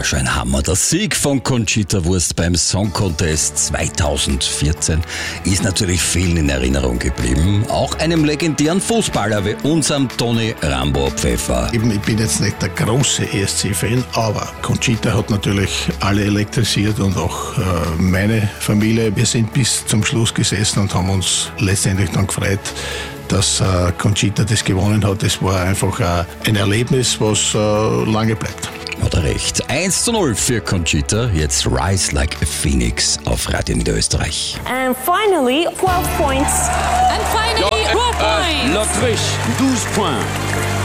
war schon ein Hammer. Der Sieg von Conchita Wurst beim Song Contest 2014 ist natürlich vielen in Erinnerung geblieben. Auch einem legendären Fußballer wie unserem Toni Rambo Pfeffer. Ich bin jetzt nicht der große ESC-Fan, aber Conchita hat natürlich alle elektrisiert und auch meine Familie. Wir sind bis zum Schluss gesessen und haben uns letztendlich dann gefreut, dass Conchita das gewonnen hat. Das war einfach ein Erlebnis, was lange bleibt. Hat er recht. 1:0 für Conchita. Jetzt Rise Like a Phoenix auf Radio Niederösterreich. And finally, 12 points. And finally, 12 points. L'Autriche, 12 points.